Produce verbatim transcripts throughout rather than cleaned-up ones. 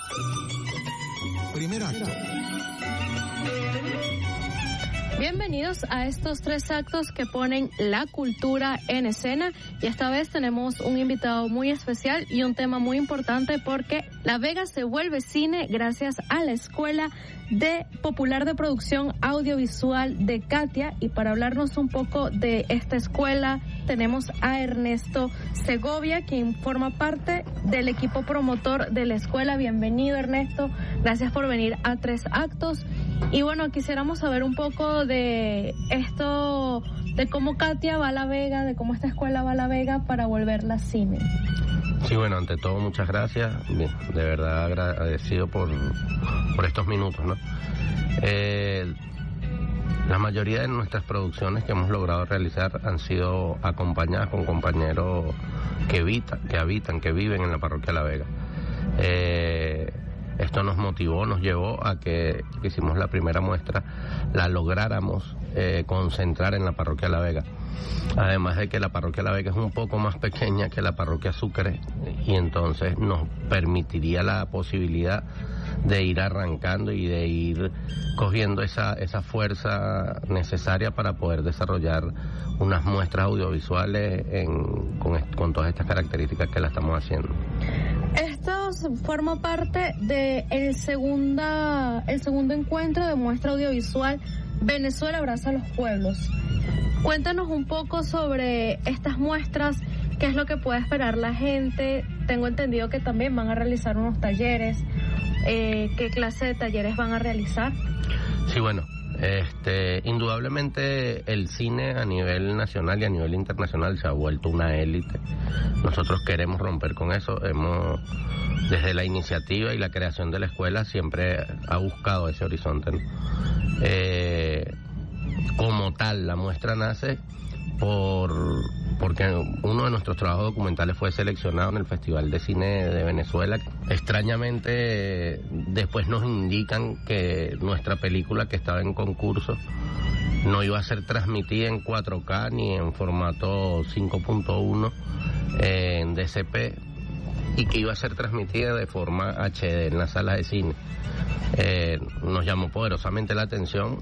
Primer acto. Bienvenidos a estos tres actos que ponen la cultura en escena, y esta vez tenemos un invitado muy especial y un tema muy importante porque La Vega se vuelve cine gracias a la Escuela de Popular de Producción Audiovisual de Katia. Y para hablarnos un poco de esta escuela tenemos a Ernesto Segovia, quien forma parte del equipo promotor de la escuela. Bienvenido, Ernesto, gracias por venir a Tres Actos. Y bueno, quisiéramos saber un poco de esto, de cómo Katia va a La Vega, de cómo esta escuela va a La Vega para volverla cine. Sí, bueno, ante todo muchas gracias, de verdad agradecido por, por estos minutos, ¿no? Eh, la mayoría de nuestras producciones que hemos logrado realizar han sido acompañadas con compañeros que habitan, que habitan, que viven en la parroquia La Vega. Eh, Esto nos motivó, nos llevó a que, que hicimos la primera muestra, la lográramos eh, concentrar en la parroquia La Vega. Además de que la parroquia La Vega es un poco más pequeña que la parroquia Sucre, y entonces nos permitiría la posibilidad de ir arrancando y de ir cogiendo esa, esa fuerza necesaria para poder desarrollar unas muestras audiovisuales en, con, con todas estas características que la estamos haciendo. Esto forma parte de el segunda, el segundo encuentro de muestra audiovisual Venezuela Abraza a los Pueblos. Cuéntanos un poco sobre estas muestras, qué es lo que puede esperar la gente. Tengo entendido que también van a realizar unos talleres. Eh, ¿Qué clase de talleres van a realizar? Sí, bueno, este, indudablemente el cine a nivel nacional y a nivel internacional se ha vuelto una élite. Nosotros queremos romper con eso. Hemos, desde la iniciativa y la creación de la escuela, siempre ha buscado ese horizonte, ¿no? Eh, como tal, la muestra nace por porque uno de nuestros trabajos documentales fue seleccionado en el Festival de Cine de Venezuela. Extrañamente, después nos indican que nuestra película, que estaba en concurso, no iba a ser transmitida en cuatro K ni en formato cinco punto uno eh, en D C P, y que iba a ser transmitida de forma H D en las salas de cine. Eh, nos llamó poderosamente la atención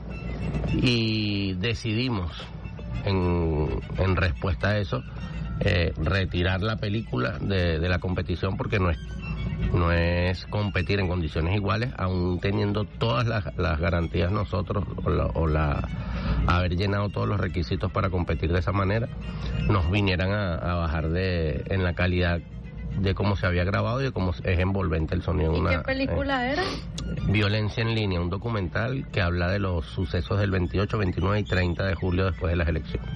y decidimos, en, en respuesta a eso, eh, retirar la película de, de la competición, porque no es no es competir en condiciones iguales, aún teniendo todas las, las garantías nosotros, o, la, o la haber llenado todos los requisitos para competir de esa manera, nos vinieran a, a bajar de en la calidad de cómo se había grabado y de cómo es envolvente el sonido. ¿Y una, qué película eh, era? Violencia en línea, un documental que habla de los sucesos del veintiocho, veintinueve y treinta de julio después de las elecciones.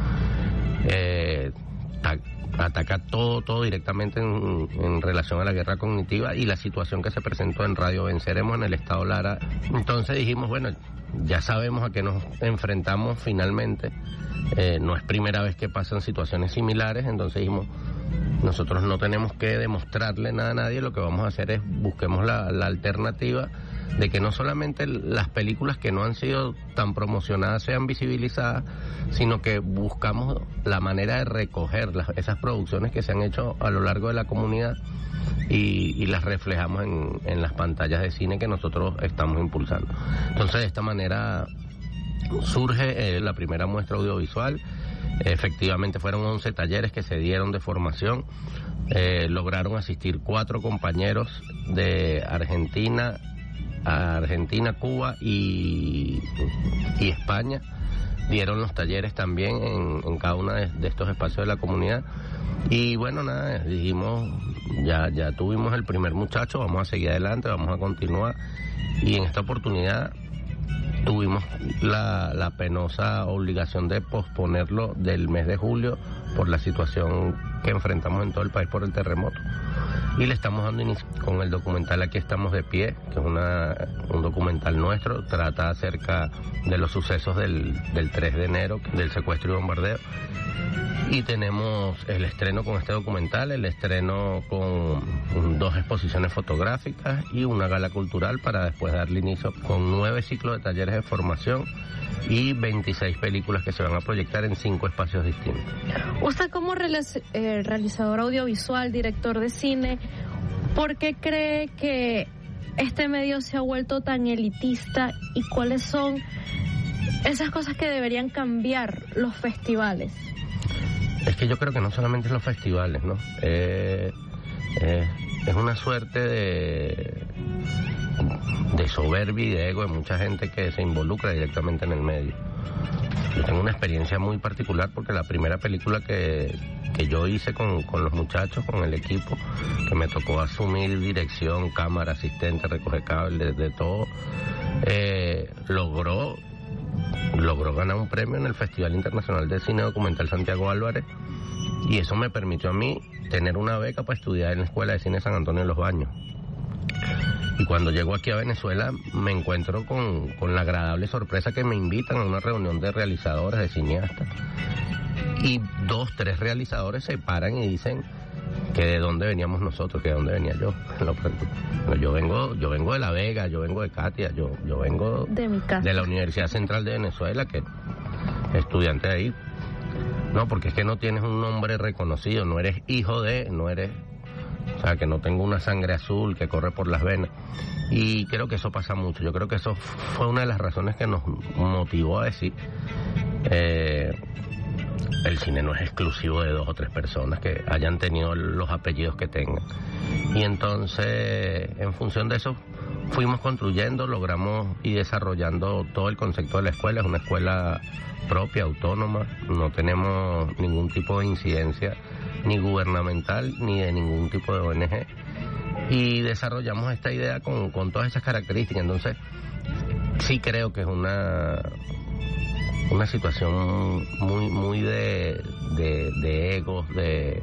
Eh, a, ataca todo, todo directamente en, en relación a la guerra cognitiva y la situación que se presentó en Radio Venceremos en el estado Lara. Entonces dijimos, bueno, ya sabemos a qué nos enfrentamos finalmente. Eh, no es primera vez que pasan situaciones similares, entonces dijimos, nosotros no tenemos que demostrarle nada a nadie, lo que vamos a hacer es busquemos la, la alternativa de que no solamente las películas que no han sido tan promocionadas sean visibilizadas, sino que buscamos la manera de recoger las, esas producciones que se han hecho a lo largo de la comunidad y, y las reflejamos en, en las pantallas de cine que nosotros estamos impulsando. Entonces, de esta manera surge eh, la primera muestra audiovisual. Efectivamente fueron once talleres que se dieron de formación. Eh, lograron asistir cuatro compañeros de Argentina, Argentina, Cuba y, y España. Dieron los talleres también en, en cada uno de, de estos espacios de la comunidad. Y bueno, nada, dijimos, ya, ya tuvimos el primer muchacho, vamos a seguir adelante, vamos a continuar. Y en esta oportunidad tuvimos la, la penosa obligación de posponerlo del mes de julio por la situación que enfrentamos en todo el país por el terremoto. Y le estamos dando inicio con el documental Aquí estamos de pie, que es una, un documental nuestro, trata acerca de los sucesos del, del tres de enero, del secuestro y bombardeo. Y tenemos el estreno con este documental, el estreno con dos exposiciones fotográficas y una gala cultural para después darle inicio con nueve ciclos de talleres de formación y veintiséis películas que se van a proyectar en cinco espacios distintos. Usted como realizador audiovisual, director de cine, ¿por qué cree que este medio se ha vuelto tan elitista y cuáles son esas cosas que deberían cambiar los festivales? Es que yo creo que no solamente los festivales, ¿no? Eh, eh, es una suerte de, de soberbia y de ego de mucha gente que se involucra directamente en el medio. Yo tengo una experiencia muy particular porque la primera película que, que yo hice con, con los muchachos, con el equipo, que me tocó asumir dirección, cámara, asistente, recoger cables, de todo, eh, logró, logró ganar un premio en el Festival Internacional de Cine Documental Santiago Álvarez, y eso me permitió a mí tener una beca para estudiar en la Escuela de Cine San Antonio de los Baños. Y cuando llego aquí a Venezuela me encuentro con, con la agradable sorpresa que me invitan a una reunión de realizadores, de cineastas, y dos, tres realizadores se paran y dicen que de dónde veníamos nosotros, que de dónde venía yo. Yo vengo, yo vengo de La Vega, yo vengo de Katia, yo, yo vengo de, mi casa. de la Universidad Central de Venezuela, que estudiante de ahí. No, porque es que no tienes un nombre reconocido, no eres hijo de, no eres... O sea, que no tengo una sangre azul que corre por las venas. Y creo que eso pasa mucho. Yo creo que eso fue una de las razones que nos motivó a decir... Eh, el cine no es exclusivo de dos o tres personas que hayan tenido los apellidos que tengan. Y entonces, en función de eso, fuimos construyendo, logramos y desarrollando todo el concepto de la escuela. Es una escuela propia, autónoma. No tenemos ningún tipo de incidencia ni gubernamental, ni de ningún tipo de O N G. Y desarrollamos esta idea con, con todas esas características. Entonces, sí creo que es una, una situación muy, muy de, de, de egos, de,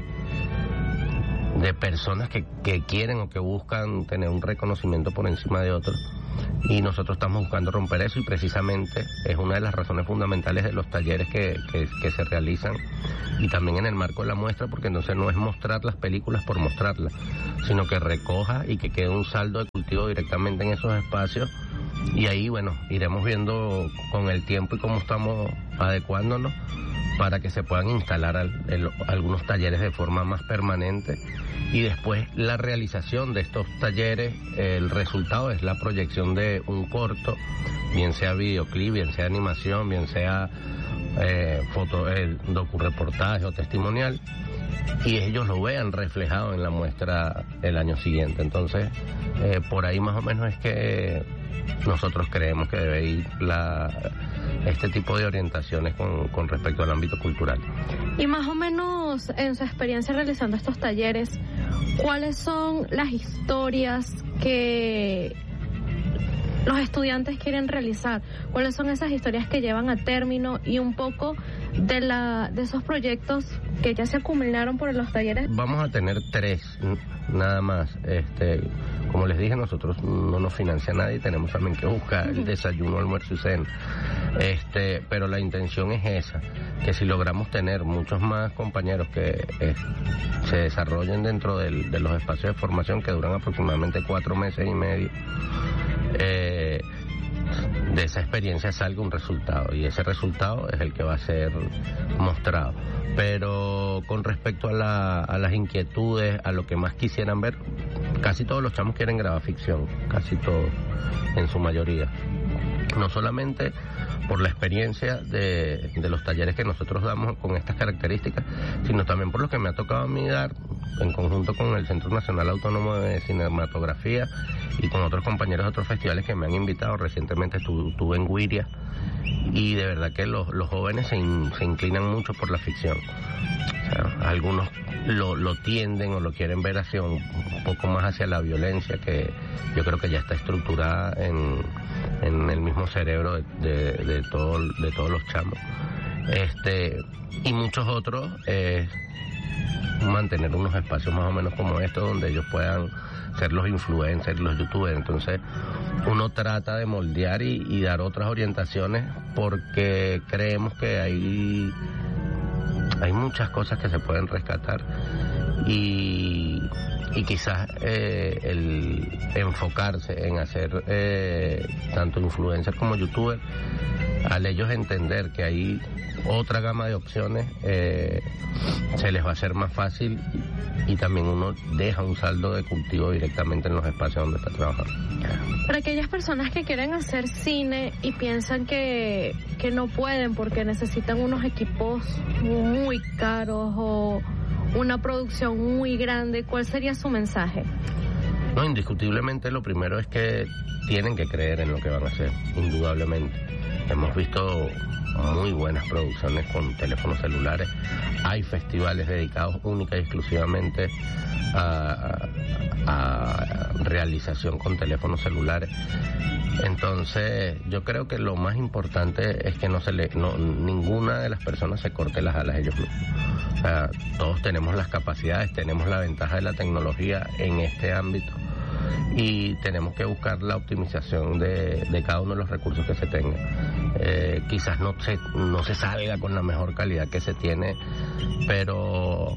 de personas que, que quieren o que buscan tener un reconocimiento por encima de otros. Y nosotros estamos buscando romper eso, y precisamente es una de las razones fundamentales de los talleres que, que, que se realizan, y también en el marco de la muestra, porque entonces no es mostrar las películas por mostrarlas, sino que recoja y que quede un saldo de cultivo directamente en esos espacios. Y ahí, bueno, iremos viendo con el tiempo y cómo estamos adecuándonos para que se puedan instalar al, el, algunos talleres de forma más permanente, y después la realización de estos talleres, el resultado es la proyección de un corto, bien sea videoclip, bien sea animación, bien sea eh, foto, eh, docureportaje o testimonial, y ellos lo vean reflejado en la muestra el año siguiente. Entonces, eh, por ahí más o menos es que nosotros creemos que debe ir la, este tipo de orientaciones con, con respecto al ámbito cultural. Y más o menos, en su experiencia realizando estos talleres, ¿cuáles son las historias que los estudiantes quieren realizar? ¿Cuáles son esas historias que llevan a término, y un poco de la de esos proyectos que ya se acumularon por los talleres? Vamos a tener tres, nada más. Este, como les dije, nosotros no nos financia nadie, tenemos también que buscar el desayuno, almuerzo y cena. Este, pero la intención es esa, que si logramos tener muchos más compañeros que eh, se desarrollen dentro del, de los espacios de formación, que duran aproximadamente cuatro meses y medio, eh, de esa experiencia salga un resultado, y ese resultado es el que va a ser mostrado. Pero con respecto a, la, a las inquietudes, a lo que más quisieran ver, casi todos los chamos quieren grabar ficción, casi todos, en su mayoría. No solamente por la experiencia de, de los talleres que nosotros damos con estas características, sino también por lo que me ha tocado a mí dar, en conjunto con el Centro Nacional Autónomo de Cinematografía y con otros compañeros de otros festivales que me han invitado. Recientemente estuve, estuve en Guiria, y de verdad que los, los jóvenes se, in, se inclinan mucho por la ficción. O sea, algunos lo, lo tienden o lo quieren ver hacia un, un poco más hacia la violencia, que yo creo que ya está estructurada en, en el mismo cerebro de, de, de, todo, de todos los chamos. Este, y muchos otros eh, mantener unos espacios más o menos como estos, donde ellos puedan ser los influencers, los youtubers. Entonces uno trata de moldear y, y dar otras orientaciones, porque creemos que hay hay muchas cosas que se pueden rescatar, y, y quizás eh, el enfocarse en hacer eh, tanto influencers como youtubers al ellos entender que hay otra gama de opciones, eh, se les va a hacer más fácil y, y también uno deja un saldo de cultivo directamente en los espacios donde está trabajando. Para aquellas personas que quieren hacer cine y piensan que, que no pueden porque necesitan unos equipos muy caros o una producción muy grande, ¿cuál sería su mensaje? No, indiscutiblemente lo primero es que tienen que creer en lo que van a hacer, indudablemente. Hemos visto muy buenas producciones con teléfonos celulares. Hay festivales dedicados única y exclusivamente a, a, a realización con teléfonos celulares. Entonces, yo creo que lo más importante es que no se le, no, ninguna de las personas se corte las alas ellos mismos. O sea, todos tenemos las capacidades, tenemos la ventaja de la tecnología en este ámbito y tenemos que buscar la optimización de, de cada uno de los recursos que se tenga. Eh, quizás no se, no se salga con la mejor calidad que se tiene, pero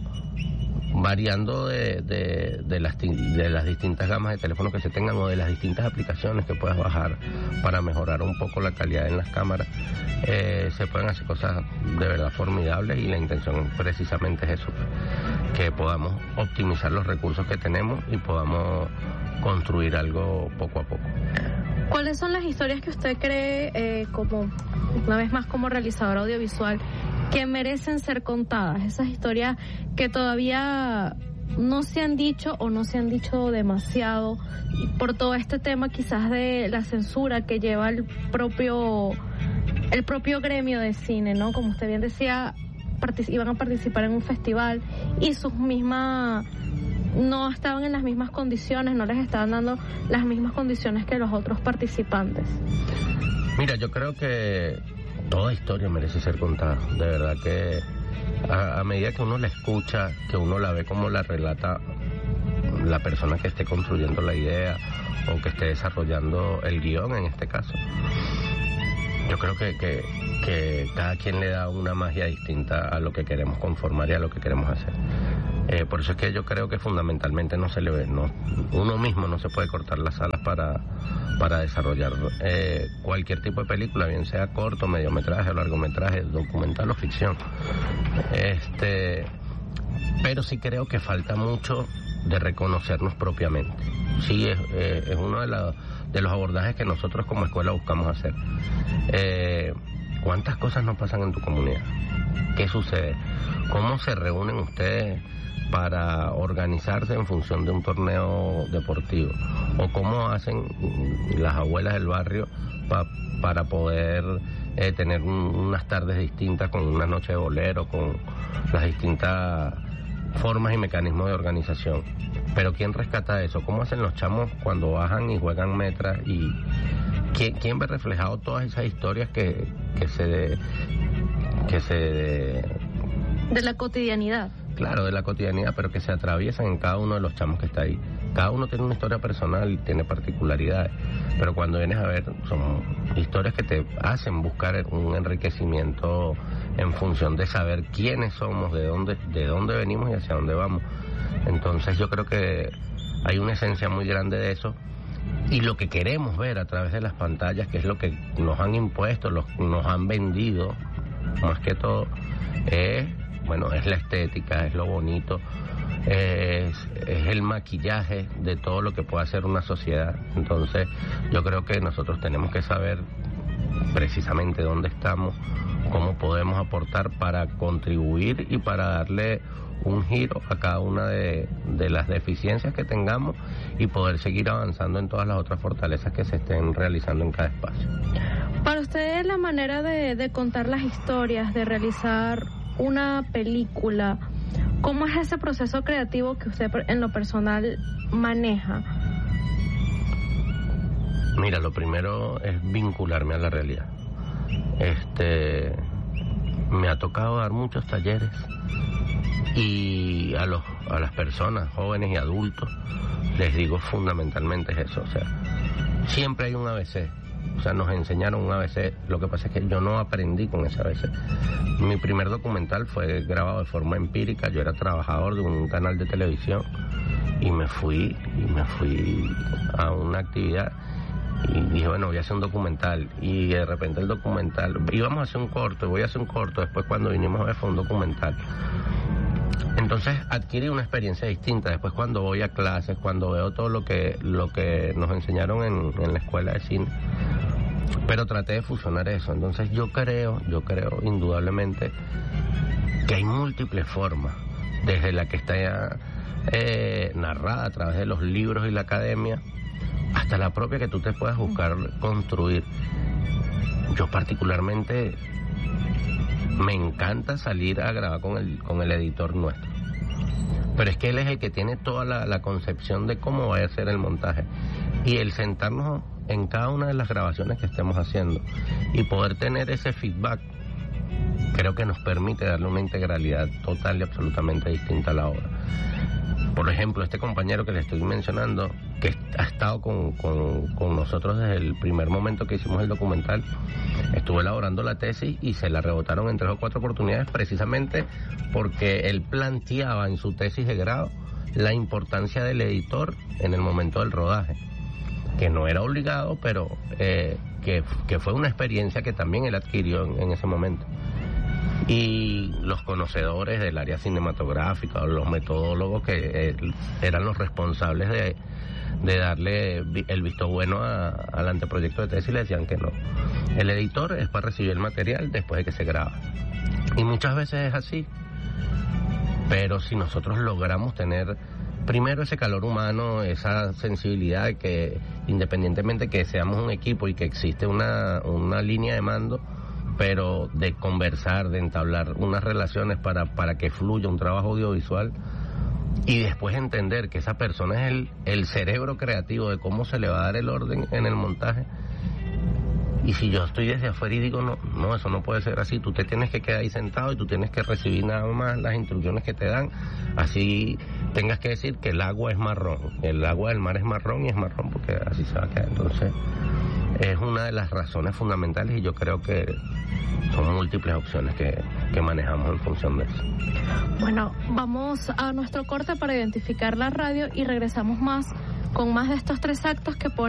variando de, de, de, las, de las distintas gamas de teléfonos que se tengan o de las distintas aplicaciones que puedas bajar para mejorar un poco la calidad en las cámaras, eh, se pueden hacer cosas de verdad formidables y la intención precisamente es eso, que podamos optimizar los recursos que tenemos y podamos construir algo poco a poco. ¿Cuáles son las historias que usted cree, eh, como una vez más como realizador audiovisual, que merecen ser contadas? Esas historias que todavía no se han dicho o no se han dicho demasiado por todo este tema quizás de la censura que lleva el propio el propio gremio de cine, ¿no? Como usted bien decía, partic- iban a participar en un festival y sus mismas no estaban en las mismas condiciones, no les estaban dando las mismas condiciones que los otros participantes. Mira, yo creo que toda historia merece ser contada, de verdad que a, a medida que uno la escucha, que uno la ve como la relata la persona que esté construyendo la idea o que esté desarrollando el guión en este caso, yo creo que, que, que cada quien le da una magia distinta a lo que queremos conformar y a lo que queremos hacer. Eh, por eso es que yo creo que fundamentalmente no se le ve, no, uno mismo no se puede cortar las alas para, para desarrollar eh, cualquier tipo de película, bien sea corto, mediometraje o largometraje, documental o ficción. Este, pero sí creo que falta mucho de reconocernos propiamente. Sí, es, eh, es uno de, la, de los abordajes que nosotros como escuela buscamos hacer. Eh, ¿Cuántas cosas no pasan en tu comunidad? ¿Qué sucede? ¿Cómo se reúnen ustedes para organizarse en función de un torneo deportivo? ¿O cómo hacen las abuelas del barrio pa, para poder eh, tener un, unas tardes distintas con una noche de bolero, con las distintas formas y mecanismos de organización? Pero ¿quién rescata eso? ¿Cómo hacen los chamos cuando bajan y juegan metras? ¿Y quién, quién ve reflejado todas esas historias que, que se... que se de la cotidianidad? Claro, de la cotidianidad, pero que se atraviesan en cada uno de los chamos que está ahí. Cada uno tiene una historia personal y tiene particularidades, pero cuando vienes a ver, son historias que te hacen buscar un enriquecimiento en función de saber quiénes somos, de dónde, de dónde venimos y hacia dónde vamos. Entonces yo creo que hay una esencia muy grande de eso, y lo que queremos ver a través de las pantallas, que es lo que nos han impuesto, los, nos han vendido, más que todo, es... bueno, es la estética, es lo bonito, es, es el maquillaje de todo lo que puede hacer una sociedad. Entonces, yo creo que nosotros tenemos que saber precisamente dónde estamos, cómo podemos aportar para contribuir y para darle un giro a cada una de, de las deficiencias que tengamos y poder seguir avanzando en todas las otras fortalezas que se estén realizando en cada espacio. Para usted, la manera de, de contar las historias, de realizar una película, ¿cómo es ese proceso creativo que usted en lo personal maneja? Mira, lo primero es vincularme a la realidad. Este, me ha tocado dar muchos talleres y a los a las personas jóvenes y adultos les digo fundamentalmente es eso, o sea, siempre hay un A B C. O sea, nos enseñaron un A B C, lo que pasa es que yo no aprendí con ese A B C. Mi primer documental fue grabado de forma empírica, yo era trabajador de un canal de televisión y me fui, y me fui a una actividad Y dije, bueno, voy a hacer un documental. Y de repente el documental, íbamos a hacer un corto, y voy a hacer un corto. Después cuando vinimos a ver fue un documental. Entonces adquirí una experiencia distinta. Después cuando voy a clases, cuando veo todo lo que lo que nos enseñaron en, en la escuela de cine, pero traté de fusionar eso. Entonces yo creo, yo creo indudablemente que hay múltiples formas, desde la que está eh, narrada a través de los libros y la academia, hasta la propia que tú te puedas buscar construir. Yo particularmente me encanta salir a grabar con el con el editor nuestro, pero es que él es el que tiene toda la, la concepción de cómo va a ser el montaje, y el sentarnos en cada una de las grabaciones que estemos haciendo y poder tener ese feedback, creo que nos permite darle una integralidad total y absolutamente distinta a la obra. Por ejemplo, este compañero que le estoy mencionando, que ha estado con, con, con nosotros desde el primer momento que hicimos el documental, estuvo elaborando la tesis y se la rebotaron en tres o cuatro oportunidades, precisamente porque él planteaba en su tesis de grado la importancia del editor en el momento del rodaje, que no era obligado, pero eh, que, que fue una experiencia que también él adquirió en, en ese momento. Y los conocedores del área cinematográfica, o los metodólogos que eh, eran los responsables de, de darle el visto bueno a, al anteproyecto de tesis, le decían que no. El editor es para recibir el material después de que se graba. Y muchas veces es así. Pero si nosotros logramos tener primero ese calor humano, esa sensibilidad de que independientemente que seamos un equipo y que existe una, una línea de mando, pero de conversar, de entablar unas relaciones para, para que fluya un trabajo audiovisual, y después entender que esa persona es el, el cerebro creativo de cómo se le va a dar el orden en el montaje. Y si yo estoy desde afuera y digo, no, no, eso no puede ser así, tú te tienes que quedar ahí sentado y tú tienes que recibir nada más las instrucciones que te dan, así tengas que decir que el agua es marrón, el agua del mar es marrón y es marrón porque así se va a quedar. Entonces es una de las razones fundamentales, y yo creo que son múltiples opciones que, que manejamos en función de eso. Bueno, vamos a nuestro corte para identificar la radio y regresamos más con más de estos tres actos que ponen